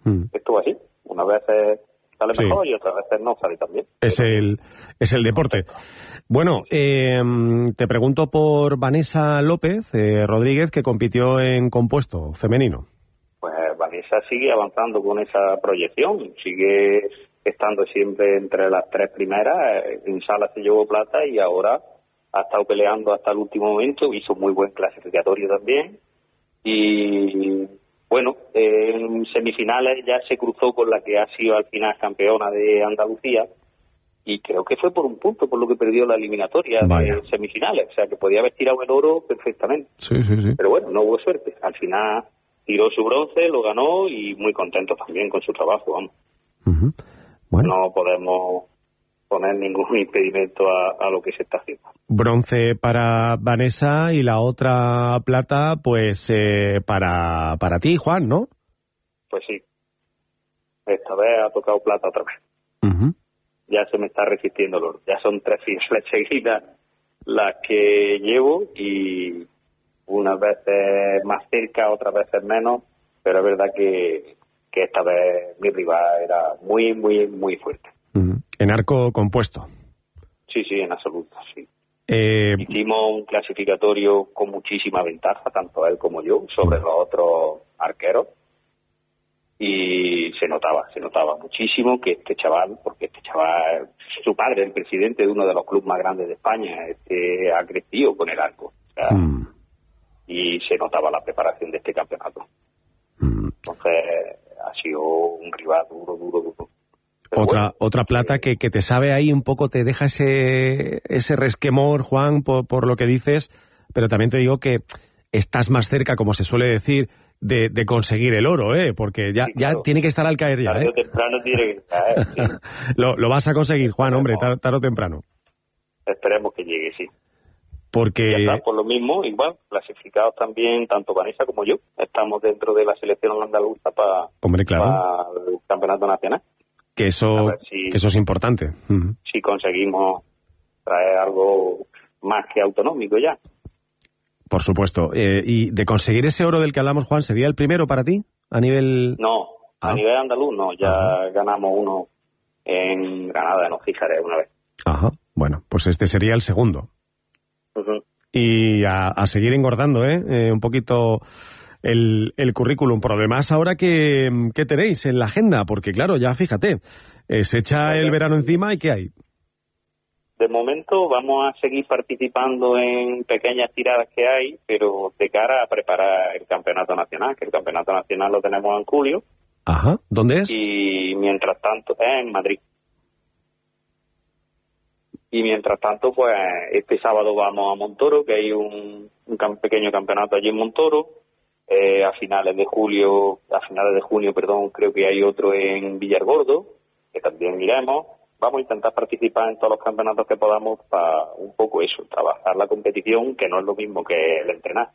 Esto así. Unas veces sale mejor y otras veces no sale tan bien. Es el deporte. Bueno, te pregunto por Vanessa López Rodríguez, que compitió en compuesto femenino. Pues Vanessa sigue avanzando con esa proyección, sigue estando siempre entre las 3 primeras. En sala se llevó plata y ahora ha estado peleando hasta el último momento, hizo muy buen clasificatorio también. Y bueno, en semifinales ya se cruzó con la que ha sido al final campeona de Andalucía, y creo que fue por un punto por lo que perdió la eliminatoria de semifinales, o sea que podía haber tirado el oro perfectamente. Sí. Pero bueno, no hubo suerte. Al final tiró su bronce, lo ganó y muy contento también con su trabajo, vamos. Bueno. No podemos poner ningún impedimento a lo que se está haciendo. Bronce para Vanessa y la otra plata, pues para ti, Juan, ¿no? Pues sí. Esta vez ha tocado plata otra vez. Ya se me está resistiendo el oro. Ya son 3 finales seguidas las que llevo y unas veces más cerca, otras veces menos, pero es verdad que esta vez mi rival era muy, muy, muy fuerte. En arco compuesto. Sí, en absoluto, sí. Hicimos un clasificatorio con muchísima ventaja, tanto él como yo, sobre los otros arqueros. Y se notaba muchísimo que este chaval, su padre, el presidente de uno de los clubes más grandes de España, ha crecido con el arco. O sea, y se notaba la preparación de este campeonato. Entonces, ha sido un rival duro. Otra plata que te sabe ahí un poco, te deja ese resquemor, Juan, por lo que dices, pero también te digo que estás más cerca, como se suele decir, de conseguir el oro, porque ya tiene que estar al caer ya. Tarde o temprano tiene que caer, sí. Lo vas a conseguir, Juan, hombre, tarde o temprano. Esperemos que llegue, sí. Porque... Ya está, por lo mismo, igual, clasificados también, tanto Vanessa como yo, estamos dentro de la selección andaluza para el campeonato nacional. Que eso es importante. Si conseguimos traer algo más que autonómico ya. Por supuesto. Y de conseguir ese oro del que hablamos, Juan, ¿sería el primero para ti? A nivel... No, a nivel andaluz no. Ya ganamos uno en Granada, en Ojíjares, una vez. Bueno, pues este sería el segundo. Y a seguir engordando, un poquito el currículum. Por lo demás, ahora ¿qué tenéis en la agenda? Porque claro, ya fíjate, se echa el verano encima y ¿qué hay? De momento vamos a seguir participando en pequeñas tiradas que hay, pero de cara a preparar el campeonato nacional, que el campeonato nacional lo tenemos en julio. ¿Dónde es? Y mientras tanto, en Madrid. Y mientras tanto, pues este sábado vamos a Montoro, que hay un pequeño campeonato allí en Montoro. A finales de junio, creo que hay otro en Villargordo, que también iremos. Vamos a intentar participar en todos los campeonatos que podamos para un poco eso, trabajar la competición, que no es lo mismo que el entrenar.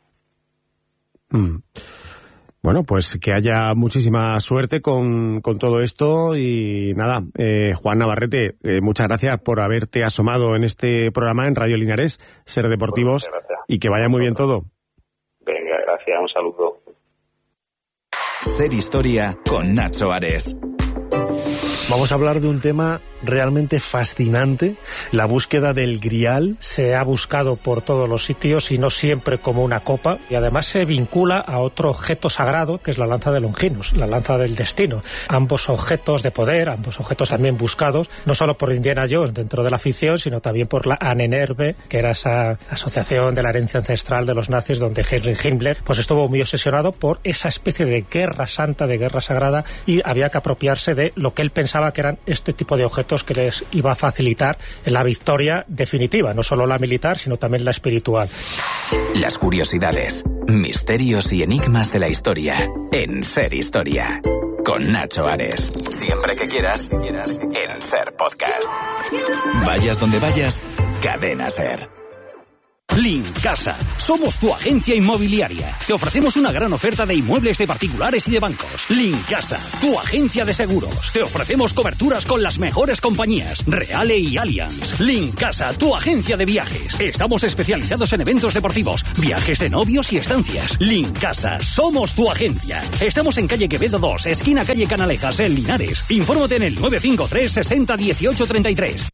Bueno, pues que haya muchísima suerte con todo esto y nada, Juan Navarrete, muchas gracias por haberte asomado en este programa en Radio Linares, Ser Deportivos, y que vaya muy bien todo. Venga, gracias, un saludo. Ser Historia con Nacho Ares. Vamos a hablar de un tema realmente fascinante, la búsqueda del Grial. Se ha buscado por todos los sitios y no siempre como una copa, y además se vincula a otro objeto sagrado que es la lanza de Longinus, la lanza del destino. Ambos objetos de poder, ambos objetos también buscados, no solo por Indiana Jones dentro de la ficción, sino también por la Ahnenerbe, que era esa asociación de la herencia ancestral de los nazis, donde Heinrich Himmler pues estuvo muy obsesionado por esa especie de guerra santa, de guerra sagrada, y había que apropiarse de lo que él pensaba que eran este tipo de objetos que les iba a facilitar la victoria definitiva, no solo la militar, sino también la espiritual. Las curiosidades, misterios y enigmas de la historia en Ser Historia. Con Nacho Ares. Siempre que quieras, en Ser Podcast. Vayas donde vayas, Cadena Ser. Lincasa. Somos tu agencia inmobiliaria. Te ofrecemos una gran oferta de inmuebles de particulares y de bancos. Lincasa, tu agencia de seguros. Te ofrecemos coberturas con las mejores compañías, Reale y Allianz. Lincasa, tu agencia de viajes. Estamos especializados en eventos deportivos, viajes de novios y estancias. Lincasa, somos tu agencia. Estamos en calle Quevedo 2, esquina calle Canalejas, en Linares. Infórmate en el 953 60 18 33.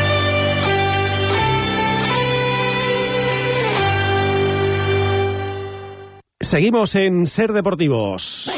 Seguimos en Ser Deportivos.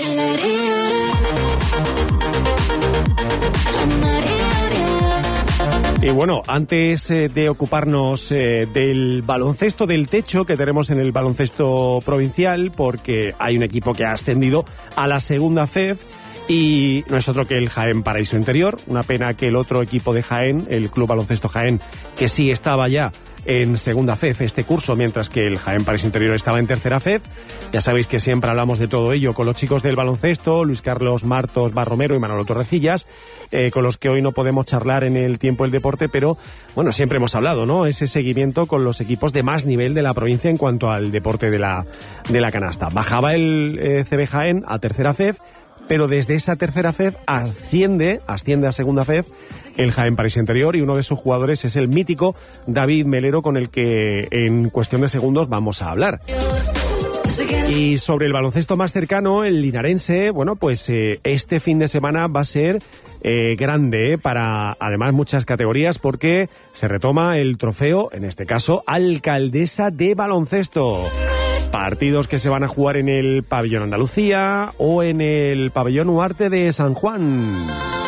Y bueno, antes de ocuparnos del baloncesto del techo que tenemos en el baloncesto provincial, porque hay un equipo que ha ascendido a la segunda FEF y no es otro que el Jaén Paraíso Interior. Una pena que el otro equipo de Jaén, el Club Baloncesto Jaén, que sí estaba ya en segunda FEF este curso, mientras que el Jaén Paraíso Interior estaba en tercera FEF. Ya sabéis que siempre hablamos de todo ello con los chicos del baloncesto, Luis Carlos Martos Barromero y Manolo Torrecillas, con los que hoy no podemos charlar en el tiempo del deporte, pero bueno, siempre hemos hablado, ¿no? Ese seguimiento con los equipos de más nivel de la provincia en cuanto al deporte de la canasta. Bajaba el CB Jaén a tercera FEF, pero desde esa tercera FEF asciende a segunda FEF el Jaén Paraíso Interior, y uno de sus jugadores es el mítico David Melero, con el que en cuestión de segundos vamos a hablar. Y sobre el baloncesto más cercano, el linarense, bueno, pues este fin de semana va a ser grande para además muchas categorías, porque se retoma el trofeo, en este caso, Alcaldesa de Baloncesto. Partidos que se van a jugar en el Pabellón Andalucía o en el Pabellón Huarte de San Juan.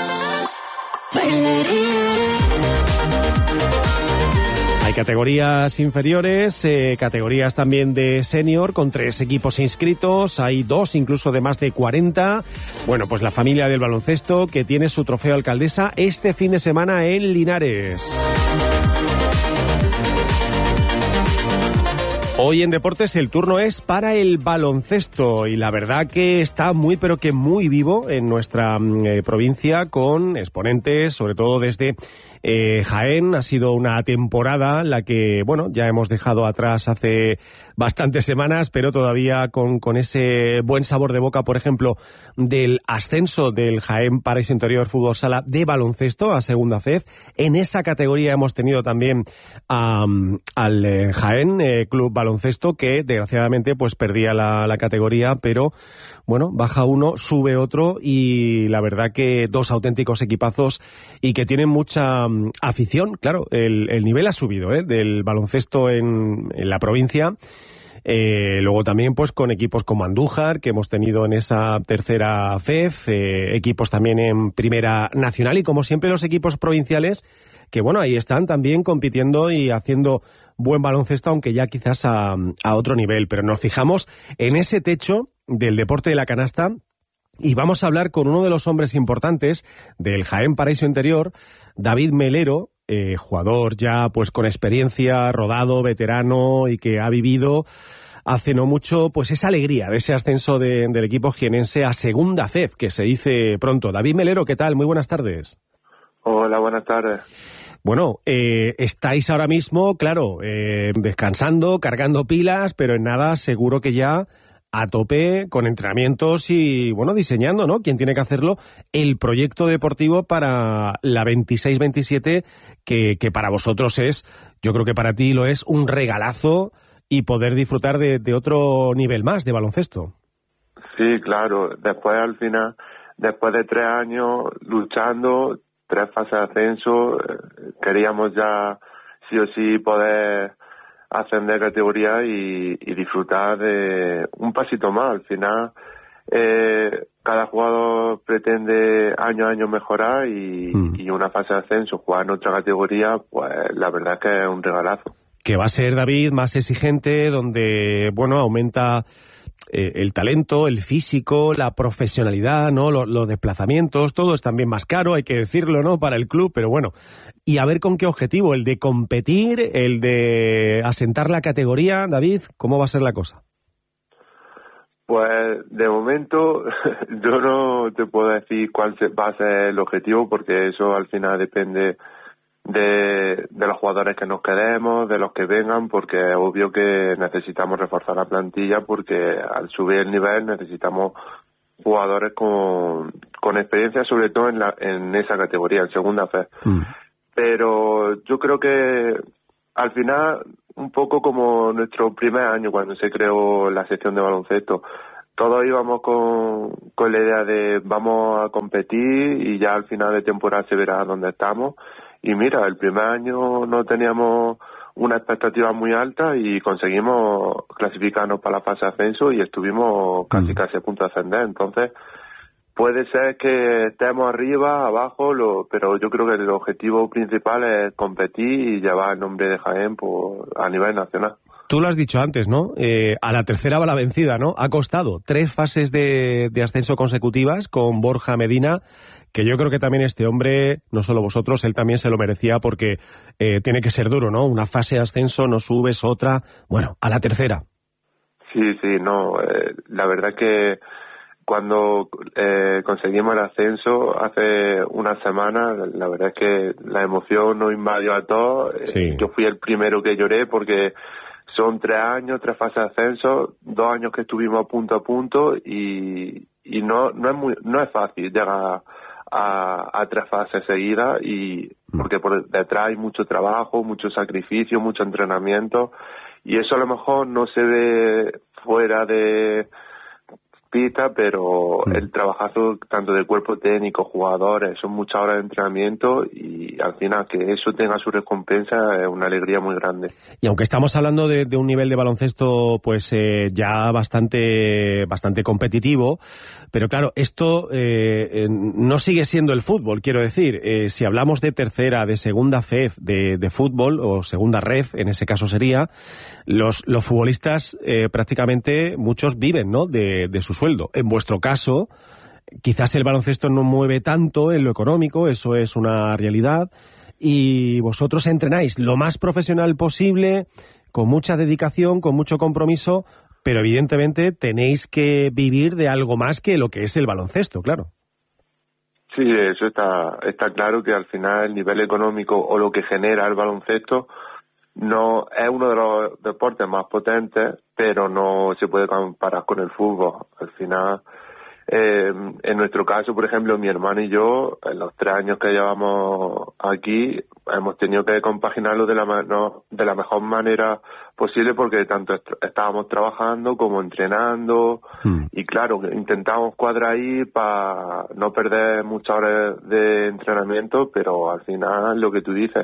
Hay categorías inferiores, categorías también de senior, con 3 equipos inscritos, hay 2 incluso de más de 40. Bueno, pues la familia del baloncesto que tiene su trofeo Alcaldesa este fin de semana en Linares. Hoy en Deportes el turno es para el baloncesto, y la verdad que está muy pero que muy vivo en nuestra provincia, con exponentes, sobre todo desde Jaén. Ha sido una temporada la que, bueno, ya hemos dejado atrás hace bastantes semanas, pero todavía con ese buen sabor de boca, por ejemplo, del ascenso del Jaén Paraíso Interior Fútbol Sala de baloncesto a segunda FEF. En esa categoría hemos tenido también al Jaén Club Baloncesto, que desgraciadamente pues perdía la categoría, pero bueno, baja uno, sube otro, y la verdad que 2 auténticos equipazos y que tienen mucha afición. Claro, el nivel ha subido del baloncesto en la provincia. Luego también pues con equipos como Andújar, que hemos tenido en esa tercera FEF, equipos también en Primera Nacional, y como siempre los equipos provinciales, que bueno, ahí están también compitiendo y haciendo buen baloncesto, aunque ya quizás a otro nivel. Pero nos fijamos en ese techo del deporte de la canasta, y vamos a hablar con uno de los hombres importantes del Jaén Paraíso Interior, David Melero, jugador ya pues con experiencia, rodado, veterano, y que ha vivido hace no mucho pues esa alegría de ese ascenso del equipo jienense a segunda FEF, que se dice pronto. David Melero, ¿qué tal? Muy buenas tardes. Hola, buenas tardes. Bueno, estáis ahora mismo, claro, descansando, cargando pilas, pero en nada seguro que ya a tope con entrenamientos y, bueno, diseñando, ¿no? Quien tiene que hacerlo, el proyecto deportivo para la 26-27, que para vosotros es, yo creo que para ti lo es, un regalazo, y poder disfrutar de otro nivel más de baloncesto. Sí, claro. Después, al final, después de 3 años luchando, 3 fases de ascenso, queríamos ya sí o sí poder ascender categoría y disfrutar de un pasito más. Al final, cada jugador pretende año a año mejorar, y una fase de ascenso, jugar en otra categoría, pues la verdad es que es un regalazo. Que va a ser, David, más exigente, donde, bueno, aumenta el talento, el físico, la profesionalidad, ¿no? Los desplazamientos, todo es también más caro, hay que decirlo, ¿no? Para el club, pero bueno. Y a ver con qué objetivo, el de competir, el de asentar la categoría. David, ¿cómo va a ser la cosa? Pues de momento yo no te puedo decir cuál va a ser el objetivo, porque eso al final depende de los jugadores que nos quedemos, de los que vengan, porque es obvio que necesitamos reforzar la plantilla, porque al subir el nivel necesitamos jugadores con experiencia, sobre todo en esa categoría, en segunda fe. Pero yo creo que al final, un poco como nuestro primer año cuando se creó la sección de baloncesto, todos íbamos con la idea de vamos a competir y ya al final de temporada se verá dónde estamos. Y mira, el primer año no teníamos una expectativa muy alta y conseguimos clasificarnos para la fase de ascenso y estuvimos casi a punto de ascender. Entonces, puede ser que estemos arriba, abajo, pero yo creo que el objetivo principal es competir y llevar el nombre de Jaén a nivel nacional. Tú lo has dicho antes, ¿no? A la tercera va la vencida, ¿no? Ha costado 3 fases de ascenso consecutivas con Borja Medina, que yo creo que también este hombre, no solo vosotros, él también se lo merecía porque tiene que ser duro, ¿no? Una fase de ascenso, no subes, otra, bueno, a la tercera. Sí, no, la verdad que cuando conseguimos el ascenso hace una semana, la verdad es que la emoción nos invadió a todos. Sí. Yo fui el primero que lloré porque son 3 años, 3 fases de ascenso, 2 años que estuvimos punto a punto y no es fácil llegar a 3 fases seguidas y porque por detrás hay mucho trabajo, mucho sacrificio, mucho entrenamiento y eso a lo mejor no se ve fuera de pista, pero el trabajazo tanto del cuerpo técnico, jugadores, son muchas horas de entrenamiento y al final que eso tenga su recompensa es una alegría muy grande. Y aunque estamos hablando de un nivel de baloncesto pues ya bastante competitivo, pero claro, esto no sigue siendo el fútbol, quiero decir, si hablamos de tercera, de segunda FEF, de fútbol o segunda REF, en ese caso sería, los futbolistas prácticamente muchos viven, ¿no?, de su sueldo. En vuestro caso, quizás el baloncesto no mueve tanto en lo económico, eso es una realidad, y vosotros entrenáis lo más profesional posible, con mucha dedicación, con mucho compromiso, pero evidentemente tenéis que vivir de algo más que lo que es el baloncesto, claro. Sí, eso está claro, que al final el nivel económico o lo que genera el baloncesto no es uno de los deportes más potentes, pero no se puede comparar con el fútbol. Al final, en nuestro caso, por ejemplo, mi hermano y yo, en los 3 años que llevamos aquí, hemos tenido que compaginarlo de la mejor manera posible, porque tanto estábamos trabajando como entrenando, y claro, intentamos cuadrar ahí para no perder muchas horas de entrenamiento, pero al final, lo que tú dices,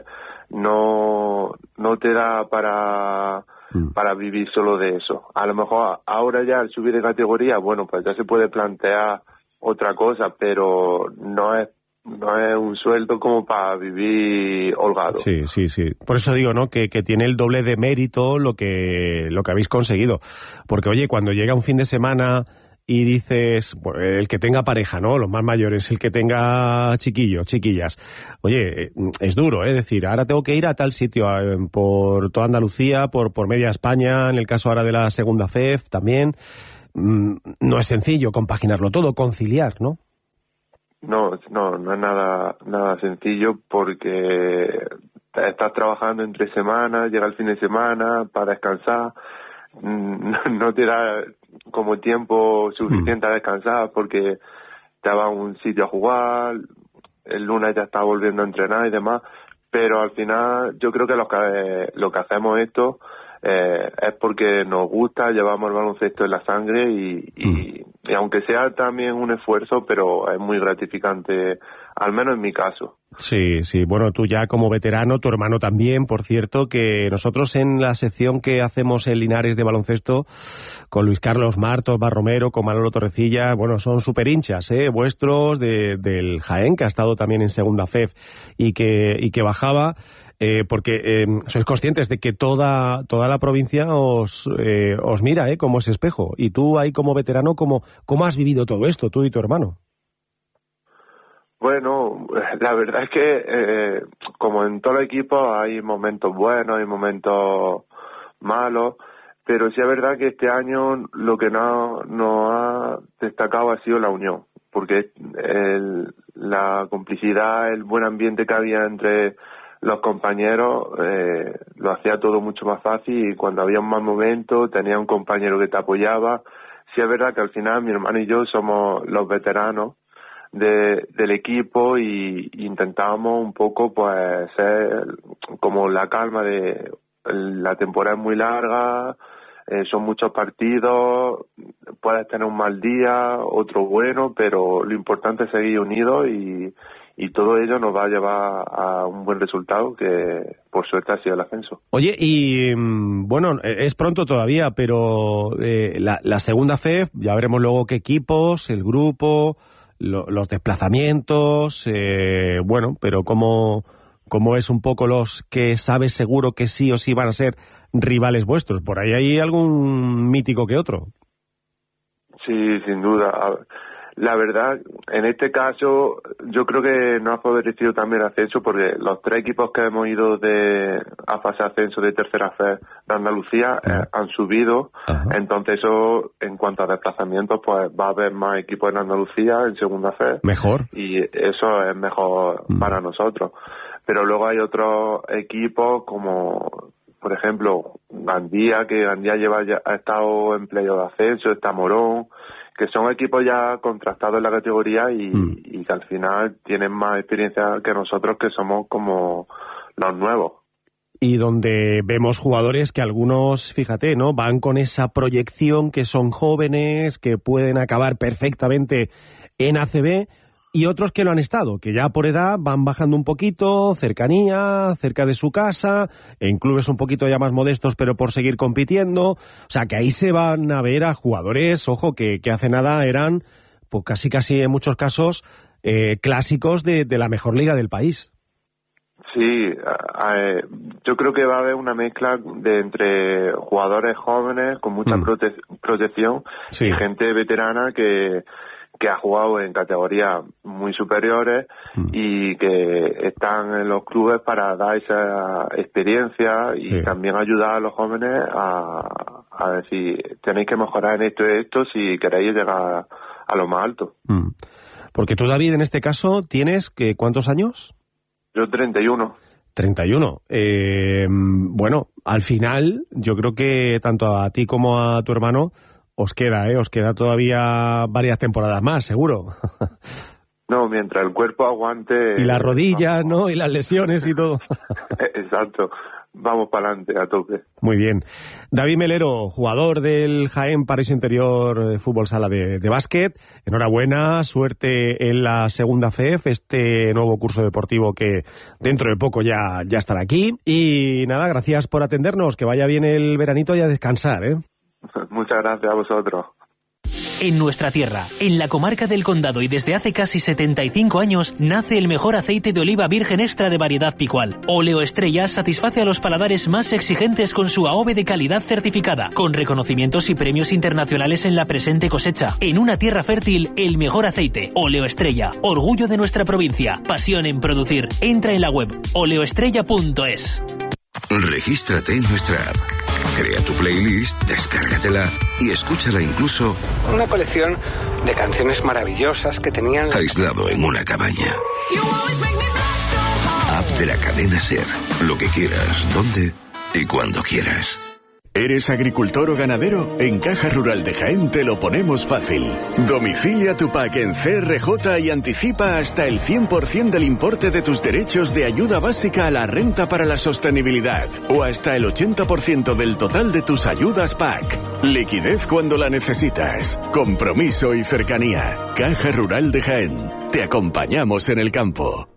no te da para vivir solo de eso. A lo mejor ahora ya al subir de categoría, bueno, pues ya se puede plantear otra cosa, pero no es un sueldo como para vivir holgado. Sí. Por eso digo, ¿no?, que tiene el doble de mérito lo que habéis conseguido. Porque, oye, cuando llega un fin de semana y dices, bueno, el que tenga pareja, ¿no?, los más mayores, el que tenga chiquillos, chiquillas, oye, es duro, es decir, ahora tengo que ir a tal sitio, por toda Andalucía, por media España, en el caso ahora de la segunda FEF también. No es sencillo compaginarlo todo, conciliar, ¿no? No es nada sencillo, porque estás trabajando entre semanas, llega el fin de semana para descansar, no te da como tiempo suficiente a descansar porque te vas a un sitio a jugar, el lunes ya estás volviendo a entrenar y demás, pero al final yo creo que lo que hacemos esto es porque nos gusta, llevamos el baloncesto en la sangre y aunque sea también un esfuerzo, pero es muy gratificante, al menos en mi caso. Sí, bueno, tú ya como veterano, tu hermano también, por cierto, que nosotros en la sección que hacemos en Linares de baloncesto, con Luis Carlos Martos, Barromero, con Manolo Torrecilla, bueno, son súper hinchas, vuestros, del Jaén, que ha estado también en segunda FEF y que bajaba, porque sois conscientes de que toda la provincia os mira como ese espejo, y tú ahí como veterano, ¿cómo has vivido todo esto, tú y tu hermano? Bueno, la verdad es que como en todo el equipo hay momentos buenos, hay momentos malos, pero sí es verdad que este año lo que no ha destacado ha sido la unión, porque la complicidad, el buen ambiente que había entre los compañeros lo hacía todo mucho más fácil, y cuando había un mal momento tenía un compañero que te apoyaba. Sí, es verdad que al final mi hermano y yo somos los veteranos del equipo, y intentábamos un poco pues ser como la calma de la temporada es muy larga, son muchos partidos, puedes tener un mal día, otro bueno, pero lo importante es seguir unidos, y todo ello nos va a llevar a un buen resultado, que por suerte ha sido el ascenso. Oye, y bueno, es pronto todavía, pero la segunda FEF, ya veremos luego qué equipos, el grupo, los desplazamientos, bueno, pero ¿cómo es un poco los que sabes seguro que sí o sí van a ser rivales vuestros? Por ahí hay algún mítico que otro. Sí, sin duda. La verdad, en este caso, yo creo que nos ha favorecido también el ascenso, porque los 3 equipos que hemos ido a fase de ascenso de tercera FEF de Andalucía han subido. Ajá. Entonces eso, en cuanto a desplazamientos, pues va a haber más equipos en Andalucía en segunda FEF. Mejor. Y eso es mejor para nosotros. Pero luego hay otros equipos como, por ejemplo, Gandía, que Gandía ha estado en playoff de ascenso, está Morón, que son equipos ya contrastados en la categoría y que al final tienen más experiencia que nosotros, que somos como los nuevos. Y donde vemos jugadores que algunos, fíjate, ¿no?, van con esa proyección, que son jóvenes, que pueden acabar perfectamente en ACB, y otros que lo han estado, que ya por edad van bajando un poquito, cercanía, cerca de su casa, en clubes un poquito ya más modestos, pero por seguir compitiendo. O sea, que ahí se van a ver a jugadores, ojo, que hace nada eran, pues casi en muchos casos, clásicos de la mejor liga del país. Sí, yo creo que va a haber una mezcla entre jugadores jóvenes con mucha proyección, sí, y gente veterana que ha jugado en categorías muy superiores y que están en los clubes para dar esa experiencia y sí, también ayudar a los jóvenes a decir, tenéis que mejorar en esto y esto si queréis llegar a lo más alto. Porque tú, David, en este caso, ¿tienes ¿cuántos años? Yo 31. 31. Bueno, al final, yo creo que tanto a ti como a tu hermano os queda todavía varias temporadas más, seguro. No, mientras el cuerpo aguante... Y las rodillas, ¿no? Y las lesiones y todo. Exacto. Vamos para adelante, a tope. Muy bien. David Melero, jugador del Jaén Paraíso Interior Fútbol Sala de básquet. Enhorabuena, suerte en la segunda FEF, este nuevo curso deportivo que dentro de poco ya estará aquí. Y nada, gracias por atendernos, que vaya bien el veranito y a descansar, ¿eh? Muchas gracias a vosotros. En nuestra tierra, en la comarca del Condado y desde hace casi 75 años, nace el mejor aceite de oliva virgen extra de variedad Picual. Óleo Estrella satisface a los paladares más exigentes con su AOVE de calidad certificada, con reconocimientos y premios internacionales en la presente cosecha. En una tierra fértil, el mejor aceite. Óleo Estrella, orgullo de nuestra provincia, pasión en producir. Entra en la web oleoestrella.es. Regístrate en nuestra app. Crea tu playlist, descárgatela y escúchala incluso... Una colección de canciones maravillosas que tenían... aislado en una cabaña. App de la cadena SER. Lo que quieras, donde y cuando quieras. ¿Eres agricultor o ganadero? En Caja Rural de Jaén te lo ponemos fácil. Domicilia tu PAC en CRJ y anticipa hasta el 100% del importe de tus derechos de ayuda básica a la renta para la sostenibilidad o hasta el 80% del total de tus ayudas PAC. Liquidez cuando la necesitas. Compromiso y cercanía. Caja Rural de Jaén. Te acompañamos en el campo.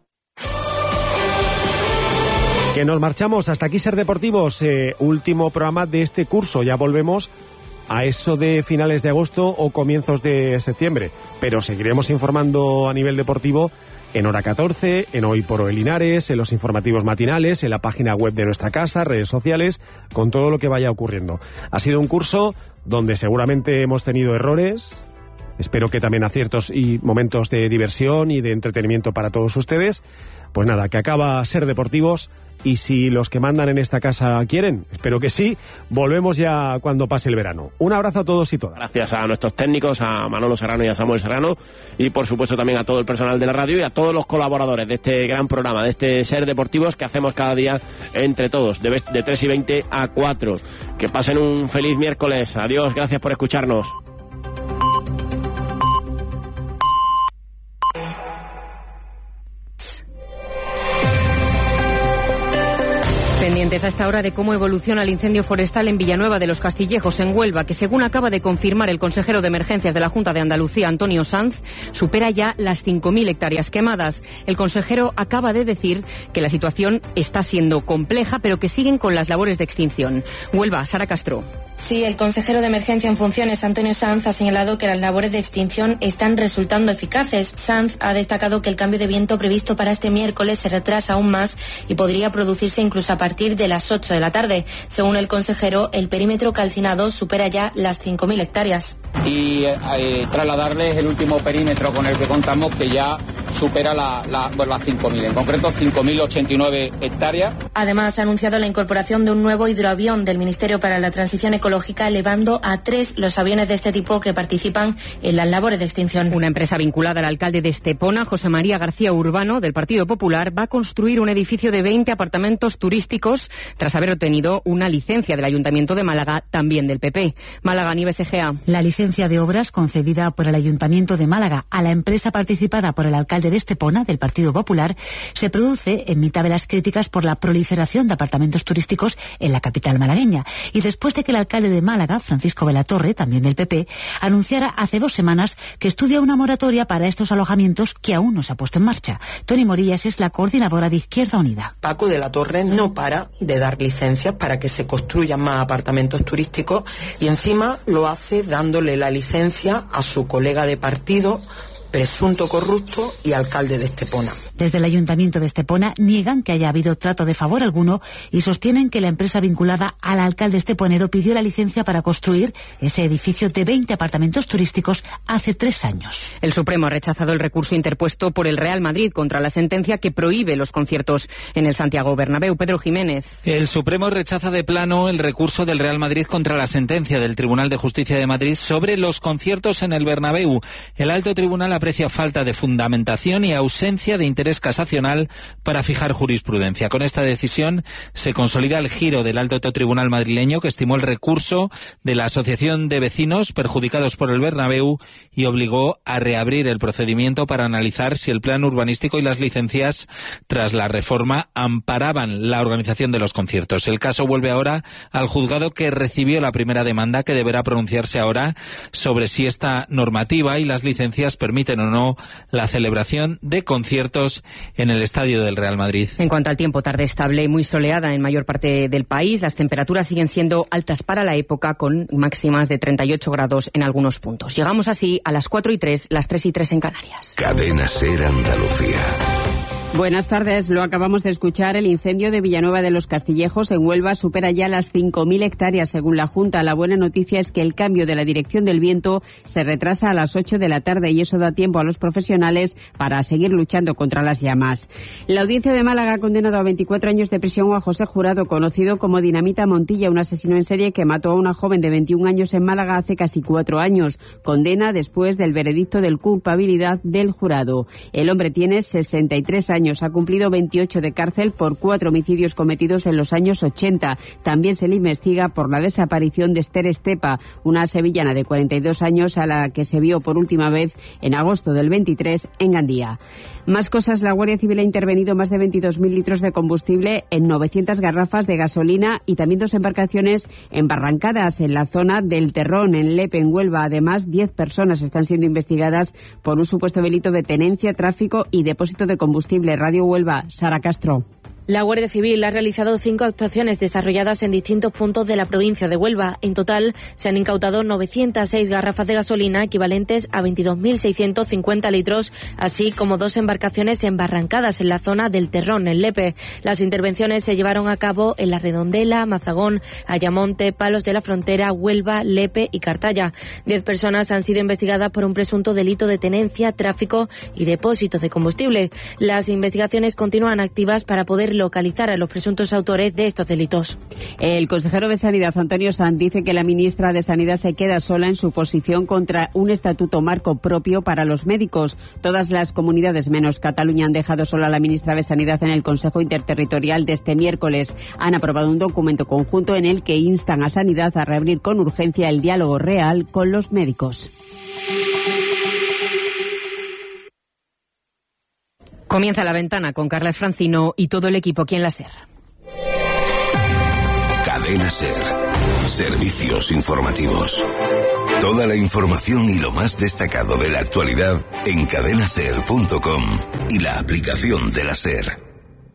Que nos marchamos, hasta aquí Ser Deportivos, último programa de este curso, ya volvemos a eso de finales de agosto o comienzos de septiembre, pero seguiremos informando a nivel deportivo en Hora 14, en Hoy por Hoy Linares, en los informativos matinales, en la página web de nuestra casa, redes sociales, con todo lo que vaya ocurriendo. Ha sido un curso donde seguramente hemos tenido errores, espero que también aciertos y momentos de diversión y de entretenimiento para todos ustedes. Pues nada, que acaba Ser Deportivos, y si los que mandan en esta casa quieren, espero que sí, volvemos ya cuando pase el verano. Un abrazo a todos y todas. Gracias a nuestros técnicos, a Manolo Serrano y a Samuel Serrano, y por supuesto también a todo el personal de la radio y a todos los colaboradores de este gran programa, de este Ser Deportivos que hacemos cada día entre todos, de 3:20 a 4. Que pasen un feliz miércoles. Adiós, gracias por escucharnos. Pendientes a esta hora de cómo evoluciona el incendio forestal en Villanueva de los Castillejos, en Huelva, que según acaba de confirmar el consejero de Emergencias de la Junta de Andalucía, Antonio Sanz, supera ya las 5.000 hectáreas quemadas. El consejero acaba de decir que la situación está siendo compleja, pero que siguen con las labores de extinción. Huelva, Sara Castro. Sí, el consejero de Emergencia en funciones, Antonio Sanz, ha señalado que las labores de extinción están resultando eficaces. Sanz ha destacado que el cambio de viento previsto para este miércoles se retrasa aún más y podría producirse incluso a partir de las 8 de la tarde. Según el consejero, el perímetro calcinado supera ya las 5.000 hectáreas. Y trasladarles el último perímetro con el que contamos, que ya supera las 5.000, en concreto 5.089 hectáreas. Además, ha anunciado la incorporación de un nuevo hidroavión del Ministerio para la Transición Ecológica, elevando a 3 los aviones de este tipo que participan en las labores de extinción. Una empresa vinculada al alcalde de Estepona, José María García Urbano, del Partido Popular, va a construir un edificio de 20 apartamentos turísticos tras haber obtenido una licencia del Ayuntamiento de Málaga, también del PP. Málaga, Nieves Egea. La licencia de obras concedida por el Ayuntamiento de Málaga a la empresa participada por el alcalde de Estepona, del Partido Popular, se produce en mitad de las críticas por la proliferación de apartamentos turísticos en la capital malagueña, y después de que el alcalde de Málaga, Francisco Velatorre, también del PP, anunciara hace 2 semanas que estudia una moratoria para estos alojamientos que aún no se ha puesto en marcha. Toni Morillas es la coordinadora de Izquierda Unida. Paco de la Torre no para de dar licencias para que se construyan más apartamentos turísticos, y encima lo hace dándole la licencia a su colega de partido, presunto corrupto y alcalde de Estepona. Desde el Ayuntamiento de Estepona niegan que haya habido trato de favor alguno y sostienen que la empresa vinculada al alcalde esteponero pidió la licencia para construir ese edificio de 20 apartamentos turísticos hace 3 años. El Supremo ha rechazado el recurso interpuesto por el Real Madrid contra la sentencia que prohíbe los conciertos en el Santiago Bernabéu. Pedro Jiménez. El Supremo rechaza de plano el recurso del Real Madrid contra la sentencia del Tribunal de Justicia de Madrid sobre los conciertos en el Bernabéu. El alto tribunal aprecia falta de fundamentación y ausencia de interés casacional para fijar jurisprudencia. Con esta decisión se consolida el giro del alto tribunal madrileño, que estimó el recurso de la Asociación de Vecinos perjudicados por el Bernabéu y obligó a reabrir el procedimiento para analizar si el plan urbanístico y las licencias tras la reforma amparaban la organización de los conciertos. El caso vuelve ahora al juzgado que recibió la primera demanda, que deberá pronunciarse ahora sobre si esta normativa y las licencias permiten o no la celebración de conciertos en el estadio del Real Madrid. En cuanto al tiempo, tarde estable y muy soleada en mayor parte del país. Las temperaturas siguen siendo altas para la época, con máximas de 38 grados en algunos puntos. Llegamos así a las 4:03, las 3:03 en Canarias. Cadena SER Andalucía. Buenas tardes. Lo acabamos de escuchar. El incendio de Villanueva de los Castillejos en Huelva supera ya las 5.000 hectáreas según la Junta. La buena noticia es que el cambio de la dirección del viento se retrasa a las 8 de la tarde y eso da tiempo a los profesionales para seguir luchando contra las llamas. La Audiencia de Málaga ha condenado a 24 años de prisión a José Jurado, conocido como Dinamita Montilla, un asesino en serie que mató a una joven de 21 años en Málaga hace casi 4 años. Condena después del veredicto de culpabilidad del jurado. El hombre tiene 63 años. Ha cumplido 28 de cárcel por 4 homicidios cometidos en los años 80. También se le investiga por la desaparición de Esther Estepa, una sevillana de 42 años a la que se vio por última vez en agosto del 23 en Gandía. Más cosas, la Guardia Civil ha intervenido más de 22.000 litros de combustible en 900 garrafas de gasolina y también 2 embarcaciones embarrancadas en la zona del Terrón, en Lepe, en Huelva. Además, 10 personas están siendo investigadas por un supuesto delito de tenencia, tráfico y depósito de combustible. Radio Huelva, Sara Castro. La Guardia Civil ha realizado 5 actuaciones desarrolladas en distintos puntos de la provincia de Huelva. En total, se han incautado 906 garrafas de gasolina equivalentes a 22.650 litros, así como 2 embarcaciones embarrancadas en la zona del Terrón, en Lepe. Las intervenciones se llevaron a cabo en La Redondela, Mazagón, Ayamonte, Palos de la Frontera, Huelva, Lepe y Cartaya. 10 personas han sido investigadas por un presunto delito de tenencia, tráfico y depósito de combustible. Las investigaciones continúan activas para poder localizar a los presuntos autores de estos delitos. El consejero de Sanidad, Antonio Sanz, dice que la ministra de Sanidad se queda sola en su posición contra un estatuto marco propio para los médicos. Todas las comunidades menos Cataluña han dejado sola a la ministra de Sanidad en el Consejo Interterritorial de este miércoles. Han aprobado un documento conjunto en el que instan a Sanidad a reabrir con urgencia el diálogo real con los médicos. Comienza La Ventana con Carlas Francino y todo el equipo aquí en la SER. Cadena SER. Servicios informativos. Toda la información y lo más destacado de la actualidad en cadenaser.com y la aplicación de la SER.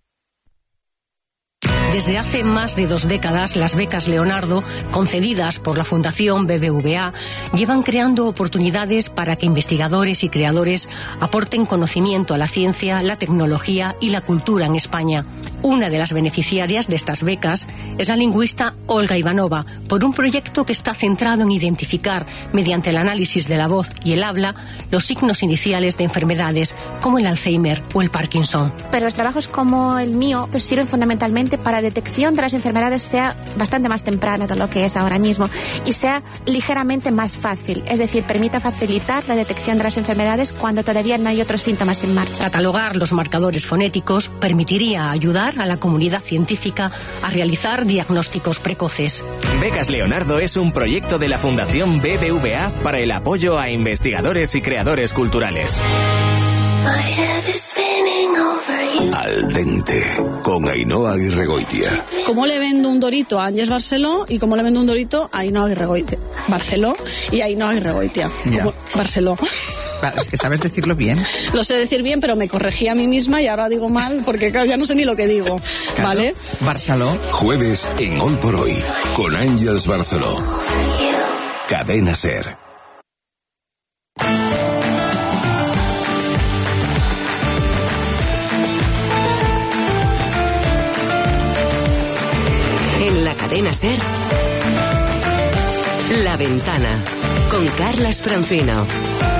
Desde hace más de 2 décadas, las becas Leonardo, concedidas por la Fundación BBVA, llevan creando oportunidades para que investigadores y creadores aporten conocimiento a la ciencia, la tecnología y la cultura en España. Una de las beneficiarias de estas becas es la lingüista Olga Ivanova, por un proyecto que está centrado en identificar, mediante el análisis de la voz y el habla, los signos iniciales de enfermedades como el Alzheimer o el Parkinson. Pero los trabajos como el mío sirven fundamentalmente para detección de las enfermedades sea bastante más temprana de lo que es ahora mismo y sea ligeramente más fácil, es decir, permita facilitar la detección de las enfermedades cuando todavía no hay otros síntomas en marcha. Catalogar los marcadores fonéticos permitiría ayudar a la comunidad científica a realizar diagnósticos precoces. Becas Leonardo es un proyecto de la Fundación BBVA para el apoyo a investigadores y creadores culturales. Al dente, con Ainhoa Aguirregoitia. ¿Cómo le vendo un dorito a Ángeles Barceló y cómo le vendo un dorito a Ainhoa Aguirregoitia? Barceló y Ainhoa Aguirregoitia. Barceló. Es que sabes decirlo bien. Lo sé decir bien, pero me corregí a mí misma y ahora digo mal porque claro, ya no sé ni lo que digo. Claro. ¿Vale? Barceló. Jueves en Hoy por Hoy, con Ángeles Barceló. Cadena SER. En la Cadena SER, La Ventana, con Carlas Francino.